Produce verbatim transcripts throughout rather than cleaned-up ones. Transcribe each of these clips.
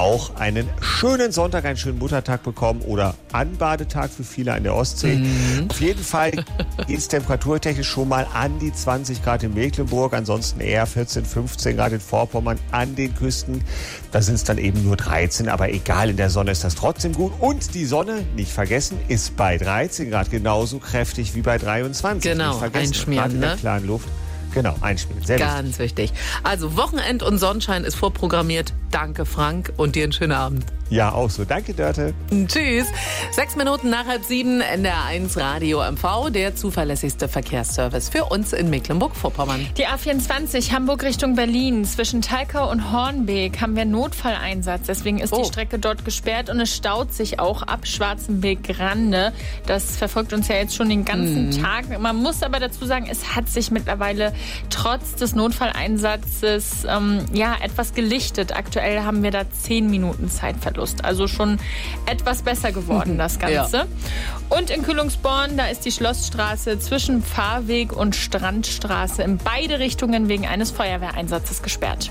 auch einen schönen Sonntag, einen schönen Muttertag bekommen oder Anbadetag für viele an der Ostsee. Mhm. Auf jeden Fall geht es temperaturtechnisch schon mal an die zwanzig Grad in Mecklenburg, ansonsten eher vierzehn, fünfzehn Grad in Vorpommern an den Küsten. Da sind es dann eben nur dreizehn, aber egal, in der Sonne ist das trotzdem gut. Und die Sonne, nicht vergessen, ist bei dreizehn Grad genauso kräftig wie bei dreiundzwanzig. Genau, nicht vergessen, einschmieren, in der ne? klaren Luft. Genau, einschmieren. Sehr Ganz wichtig. Also Wochenend und Sonnenschein ist vorprogrammiert. Danke, Frank, und dir einen schönen Abend. Ja, auch so. Danke, Dörte. Tschüss. Sechs Minuten nach halb sieben, N D R eins Radio M V, der zuverlässigste Verkehrsservice für uns in Mecklenburg-Vorpommern. Die A vierundzwanzig Hamburg Richtung Berlin. Zwischen Thalkau und Hornbeek haben wir Notfalleinsatz. Deswegen ist Oh. die Strecke dort gesperrt und es staut sich auch ab Schwarzenbeek-Grande. Das verfolgt uns ja jetzt schon den ganzen Mhm. Tag. Man muss aber dazu sagen, es hat sich mittlerweile trotz des Notfalleinsatzes ähm, ja, etwas gelichtet. Aktuell haben wir da zehn Minuten Zeitverlust. Also schon etwas besser geworden, das Ganze. Ja. Und in Kühlungsborn, da ist die Schlossstraße zwischen Fahrweg und Strandstraße in beide Richtungen wegen eines Feuerwehreinsatzes gesperrt.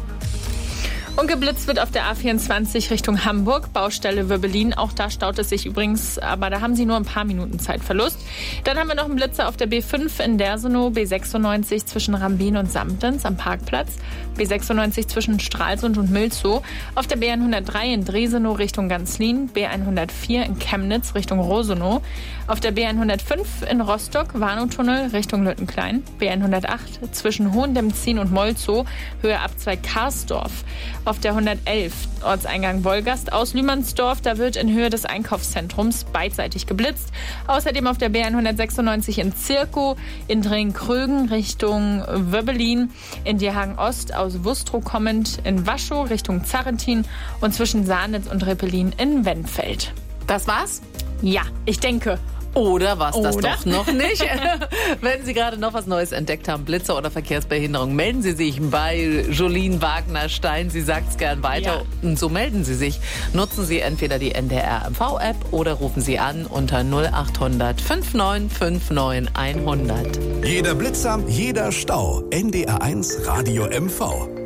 Und geblitzt wird auf der A vierundzwanzig Richtung Hamburg, Baustelle Wöbbelin. Auch da staut es sich übrigens, aber da haben sie nur ein paar Minuten Zeitverlust. Dann haben wir noch einen Blitzer auf der B fünf in Dersenow, B sechsundneunzig zwischen Rambin und Samtens am Parkplatz, B sechsundneunzig zwischen Stralsund und Mülzow, auf der B hundertdrei in Dresenow Richtung Ganzlin, B hundertvier in Chemnitz Richtung Rosenow, auf der B hundertfünf in Rostock, Warnow-Tunnel Richtung Lüttenklein, B hundertacht zwischen Hohendemzin und Molzow, Höhe Abzweig Karsdorf. Auf der hundertelf Ortseingang Wolgast aus Lühmannsdorf, da wird in Höhe des Einkaufszentrums beidseitig geblitzt. Außerdem auf der B hundertsechsundneunzig in Zirkow, in Drenkrögen Richtung Wöbbelin, in Dierhagen Ost aus Wustrow kommend, in Waschow Richtung Zarrentin und zwischen Sahnitz und Rippelin in Wennfeld. Das war's? Ja, ich denke. Oder was das Oder? doch noch nicht? Wenn Sie gerade noch was Neues entdeckt haben, Blitzer oder Verkehrsbehinderung, melden Sie sich bei Jolien Wagner-Stein. Sie sagt es gern weiter. Ja. Und so melden Sie sich. Nutzen Sie entweder die N D R M V-App oder rufen Sie an unter null acht hundert neunundfünfzig neunundfünfzig hundert. Jeder Blitzer, jeder Stau. N D R eins Radio M V.